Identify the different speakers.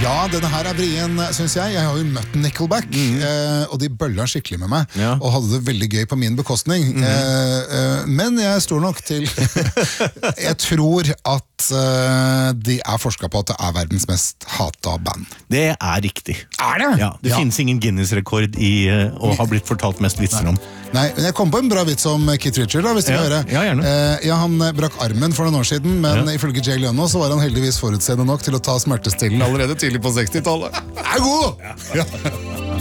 Speaker 1: Ja, denne her vrien, synes jeg. Jeg har jo møtt Nickelback, og de bøllet skikkelig med meg, og hadde det veldig gøy på min bekostning. Men jeg står nok til... jeg tror at de forsket på at det verdens mest hatet band.
Speaker 2: Det riktig.
Speaker 1: Det?
Speaker 2: Ja, det finnes ingen Guinness-rekord i å ha blitt fortalt mest vitser om.
Speaker 1: Nei, men jeg kom på en bra vits om Keith Richards, da, hvis du vil høre.
Speaker 2: Ja, gjerne.
Speaker 1: Han brakk armen for noen år siden, men ifølge Jay Leno så var han heldigvis forutseende nok til å ta smertestillende allerede tidlig på 60-tallet. God! Ja.